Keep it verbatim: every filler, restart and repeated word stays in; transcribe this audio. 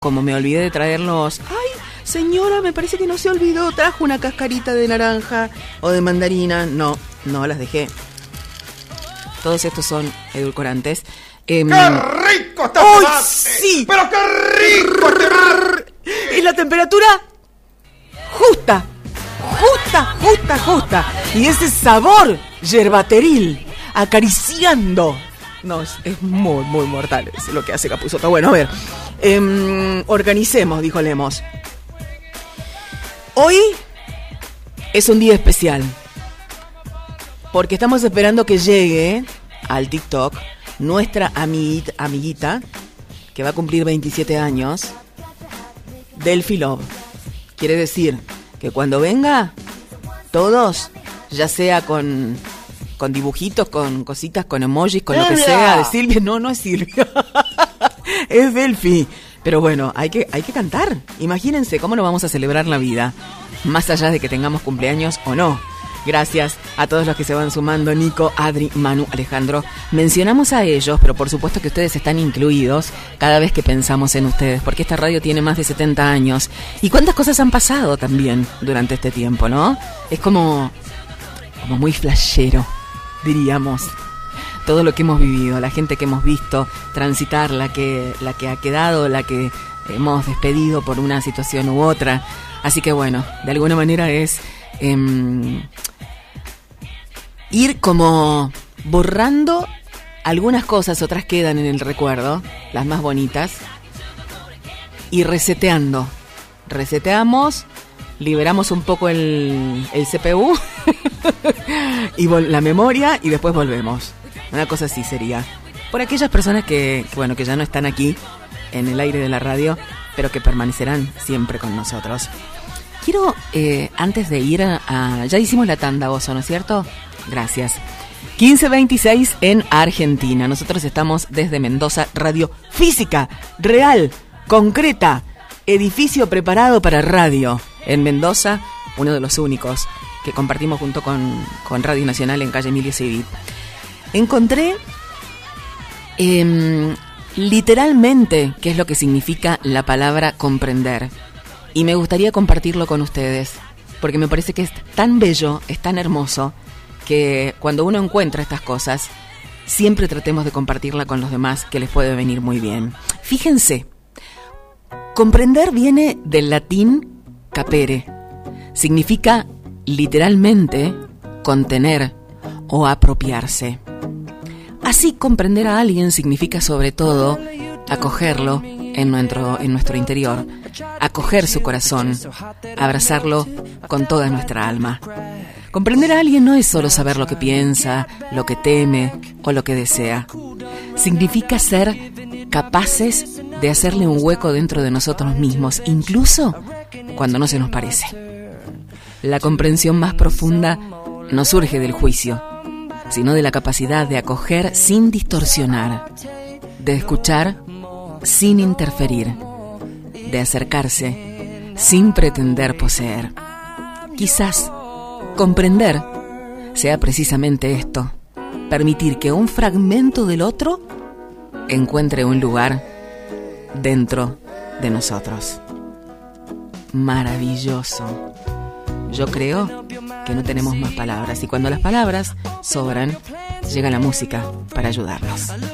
Como me olvidé de traerlos... ¡Ay, señora, me parece que no se olvidó! Trajo una cascarita de naranja o de mandarina. No, no las dejé. Todos estos son edulcorantes. Eh, ¡Qué rico está ¡Uy, este mate! sí! ¡Pero qué rico este mate! Y la temperatura justa, justa, justa, justa. Y ese sabor yerbateril acariciando. No, es, es muy, muy mortal es lo que hace Capusotto. Bueno, a ver, eh, organicemos, dijo Lemos. Hoy es un día especial porque estamos esperando que llegue al TikTok nuestra amiguita, amiguita que va a cumplir veintisiete años, Delphi Love. Quiere decir que cuando venga, todos, ya sea con... con dibujitos, con cositas, con emojis, con ¡Silvia! Lo que sea de Silvia. No, no es Silvia. Es Delphi. Pero bueno, hay que, hay que cantar. Imagínense cómo nos vamos a celebrar la vida, más allá de que tengamos cumpleaños o no. Gracias a todos los que se van sumando, Nico, Adri, Manu, Alejandro. Mencionamos a ellos, pero por supuesto que ustedes están incluidos cada vez que pensamos en ustedes, porque esta radio tiene más de setenta años. Y cuántas cosas han pasado también durante este tiempo, ¿no? Es como, como muy flashero, diríamos, todo lo que hemos vivido, la gente que hemos visto transitar, la que, la que ha quedado, la que hemos despedido por una situación u otra. Así que bueno, de alguna manera es eh, ir como borrando algunas cosas, otras quedan en el recuerdo, las más bonitas, y reseteando. Reseteamos, liberamos un poco el, el C P U y vol- la memoria y después volvemos. Una cosa así sería. Por aquellas personas que, que, bueno, que ya no están aquí en el aire de la radio, pero que permanecerán siempre con nosotros. Quiero, eh, antes de ir a, a... Ya hicimos la tanda, Oso, ¿no es cierto? Gracias. quince veintiséis en Argentina. Nosotros estamos desde Mendoza, radio física, real, concreta, edificio preparado para radio. En Mendoza, uno de los únicos que compartimos junto con, con Radio Nacional en calle Emilio Civit. Encontré eh, literalmente qué es lo que significa la palabra comprender. Y me gustaría compartirlo con ustedes, porque me parece que es tan bello, es tan hermoso, que cuando uno encuentra estas cosas, siempre tratemos de compartirla con los demás, que les puede venir muy bien. Fíjense, comprender viene del latín capere. Significa literalmente contener o apropiarse. Así, comprender a alguien significa sobre todo acogerlo en nuestro, en nuestro interior, acoger su corazón, abrazarlo con toda nuestra alma. Comprender a alguien no es solo saber lo que piensa, lo que teme o lo que desea. Significa ser capaces de hacerle un hueco dentro de nosotros mismos, incluso cuando no se nos parece. La comprensión más profunda no surge del juicio, sino de la capacidad de acoger sin distorsionar, de escuchar sin interferir, de acercarse sin pretender poseer. Quizás comprender sea precisamente esto, permitir que un fragmento del otro encuentre un lugar dentro de nosotros. Maravilloso. Yo creo que no tenemos más palabras, y cuando las palabras sobran, llega la música para ayudarnos.